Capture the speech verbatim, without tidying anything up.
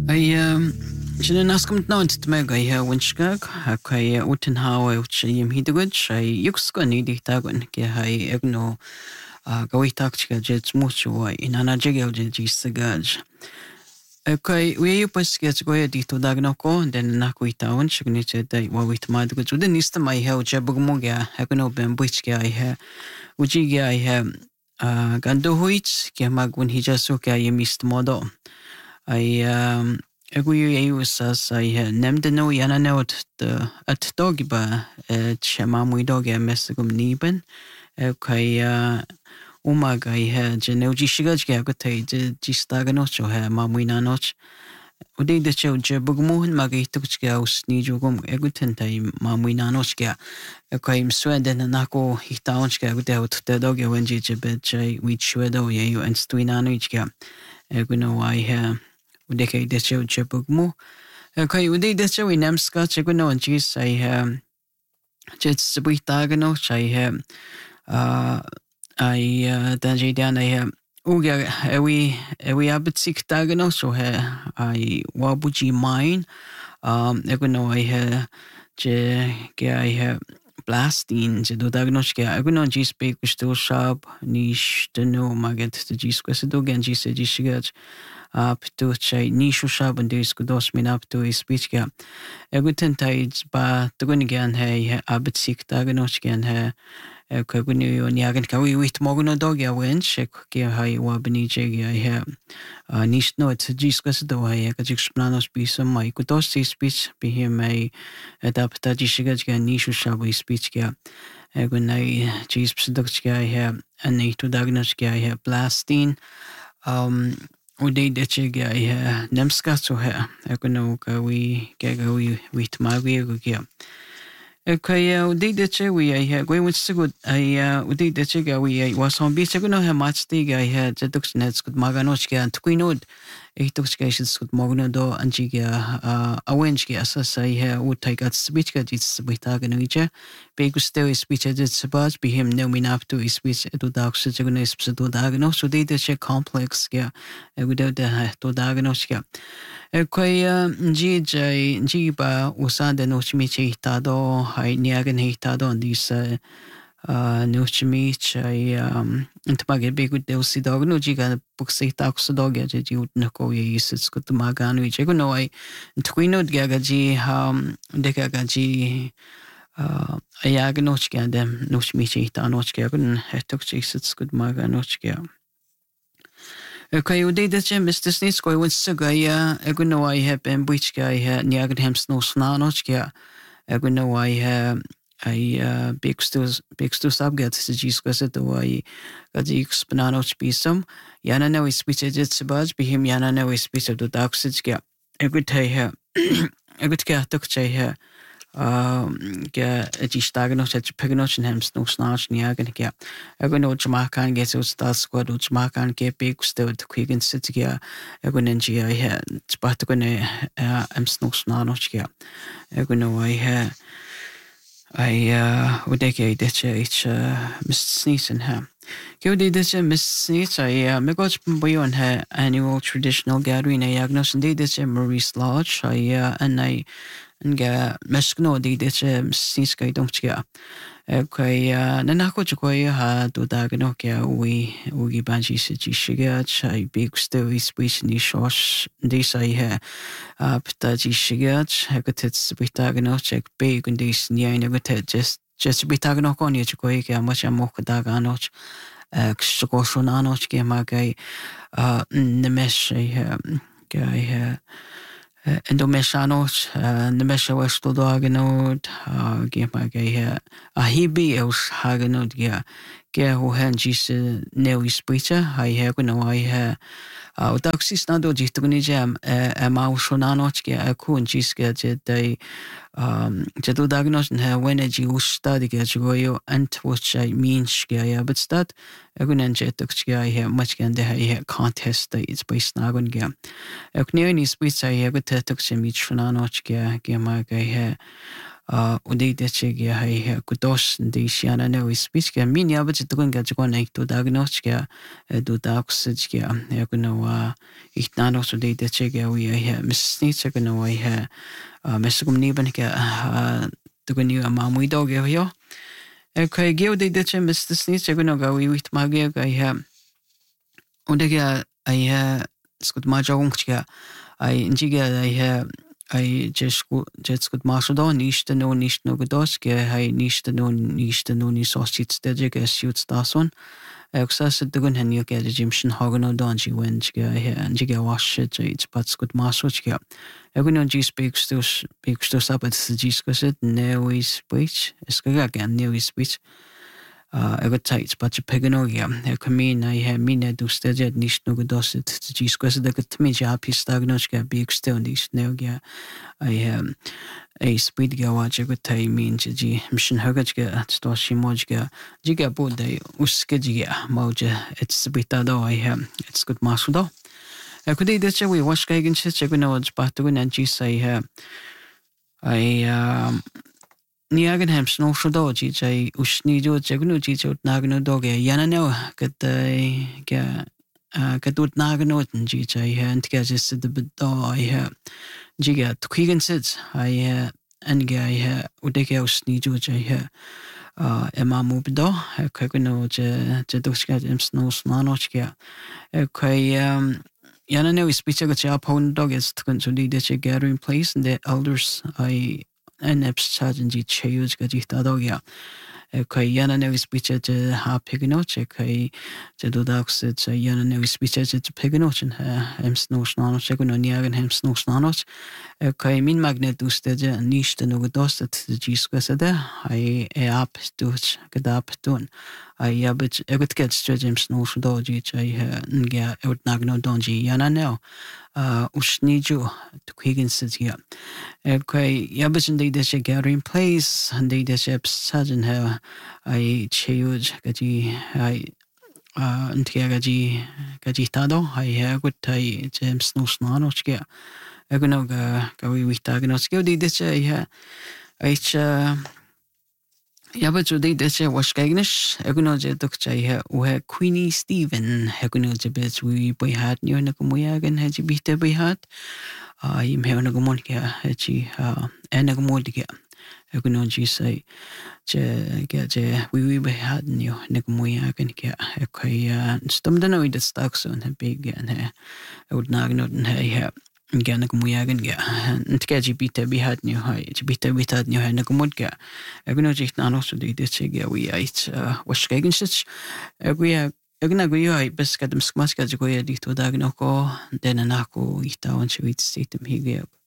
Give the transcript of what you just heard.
I um Sin nascom ná me ga he winskag ha kai uten ha yim hidgud sei yukskan di tagun ke ha ag no gawitak jet mucho in ana jegel jisagaj. Okay, we pas get go di to dagno ko den na kuitaun signite dai wa wit mad go den nista mai he je bugmoga ha no ben buich ga he uji ga he gando huit ke magun hijasu ke yimist modo. I um Egu eu sas I nemde no yana neot de at dogiba et shema muy doge mesgum niben kai umaga I he geneu gishiga ge gotay de gistaga nocho he mamuina noch udi de che je bugmuhin magi tukge aus ni jugum egutentai mamuina noch ge kai msweden nako hitaunch ge gudelt de doge wenji je betjay we chwedo ye en stuina noch ge egu no I he Udeke de che che bugmu. Kai ude de che we nemska che go no anjis I um jet sbita no chai he uh I dan je dan I uga ewi ewi abitsik no so he I wabuji mine um ego no I he je ge I he blastin je do dagnos ge ego no jis pe kusto shab nish de no maget de jis kwese do gen jis je shigat up to chay nishu shab and dis kudos min up to speech ga eguten tais ba tugun gan he abit sik dagnos gen he kaguni on yagan ka we wit mogno dog ya wen shek ge hay wa bni je ge he nish no it jis kwese do hay ka jik planos bi some mai kudos speech bi he mai adapta jishigat ga nishu shab speech ga egunai jis product ga he ani to dagnos ga he blastin um Ude de che ga he nemska so he eguno ka we ga ga we wit ma we go ge Okay, ude de che we I he go with so good I ude de che ga we was on beach eguno he match de ga he jedux nets good maganoch ga tuinod Etoxcations good mogno do anjiga awenjgi asasa I he utaigat speech ga jits bitaga nuje begusto speech edit sabaj be him no min up to speech edu dax jegno speech do dagno so de de che complex ga egudo de to dagno ga ekoi ji jai ji ba usa de no chmi che ta do hai niagen hita do dis Uh, no chimi chai um intmage begu delsi dog no jiga buksi tax dog ya ji utnako ye is gut maganu jego no I twino gaga ji um de gaga ji uh ayagno chga dem no chimi chi ta no chga gun hetok chi is gut maganu chga Okay, ude de che Mister Snits go went suga ya egu no I have been which guy ha niagen hem sno sna no chga egu no I have I uh, bigstus bigstus abgat se gisquese do I gadi xpanano spisum yana no speech edit sabaj be him yana no speech do daxit ga egut he egut ga tok che he um ga edistagno che pegnoch hem sno snach niagen ga egun chmakan get us das squad chmakan ke bigstu to quicken sit ga egun ngi I he spat go ne am sno snanoch ga egun I he I uh udeke deche ich Mister Sneeson ha. Gudi deche Mister Snees I uh megoch boyon ha annual traditional gathering I agnos and deche Maurice Lodge I uh and I nga meskno de deche Snees kai domchga. Okay uh nanako chkoy ha do dagno kya we ugi banji siji shiga chai big story speech ni shosh this I ha uh ptaji shiga hakatets bitagno check big and this nyane gotet just just bitagno kon ye chkoy kya much amok dagano kshkoshonano ke magai uh nemesh guy Endomeshanos, Nemesha Westo Daganod, Gema Gay, a Hibi else Haganod, Gea, Gea who had Gis Nelly Spreacher, I have no I have. Daxis Nado Gitunijam, a mouse on Anoch, a coon Giska, they Jedu Dagnos and her when a Jew study Gajoyo and which I mean Shia, but that a good and Jetuxia here much can they contest that it's by Snagon Gam. A nearly speech I have a Tetuxim each Fananoch Gea, Gema Gay hair. och det det sig jag har kudos det siana no is spiska min jag vet inte kunga jag kan inte diagnostiska du dagsska jag kunna ich nano så det det sig jag vi har missnit så kunna vi har mest kom ni ben ka du kan ju amma idag jag ja kan ge det det sig mest snit så kunna gå ut mag jag har och det jag jag skulle ma jag också jag inte jag I just go just good master då niște no niște no godos ke hai niște no niște no ni sausage stage ke shoot stason också så det gun hen jag ke gymshin hagen och då ju when ke and you get wash it it's but good master ke jag gun ju speaks to speaks to up at the just it no is speech ska jag igen no is speech jag got tight but jag pegano ja jag kommer in I have mina du stage niște no godos it just ska det got mig ja pistagnos ke big still niște no ja I um a speed ga watch go tai min ji mission hagaj ga sto shi moj ga ji ga bude uske ji ga moja it's bita do I have it's good masudo I could either say we wash ga gin shit go no but to and ji say ha I um ni agan ham sno shodo ji jai usni jo jagnu ji jo nagno do ga yana no kat ga kadut nagno ji jai ha and ga just the do I have jiga tukhigan sits I and guy udeke usni jo jai uh emamu bdo kagno je je doska im sno smanochka kai um yana no speech ga cha pon dog is to continue the gathering place and the elders I and eps charging ji chayus ga ji ta dog ya kai yana no speech je ha pigno che kai je do dax je yana no speech je pigno chen em sno snano che no niagen hem sno snano kai min magnet usted niște no dostat ji skasada ai e ap tuch gadap tun ai abet egot get streams no shdo ji chai nga eut nagno donji yana no uh usniju to quigen sit here kai yabet in the she gathering place and the ships sergeant ha ai cheuj gaji ai uh antia gaji gaji tado ai ha gut tai james no snano chke egno ga ga wi wi ta gno skill di this ja ich ja aber so di this was gagnish egno je dok chai ha u ha Queenie Stephen egno je bet wi boy hat ni na ko moya gan ha ji bite boy hat a im he na ko mon ke ha ji ha ena ko mod ke egno ji sai je ge je wi wi boy hat ni na ko moya gan ke kai stum da no i det stak so en big gan ha ud nagno den ha gana ko muyagan ga ntke ji bita bi hat ni hai ji bita bita ni hai na ko mod ga egno ji na no so de de che ga wi ait was gegen sich egwi egna go yo bes kadam skmas ka ji go ya di to dag no ko den na ko ita on chi wit sitem hi ga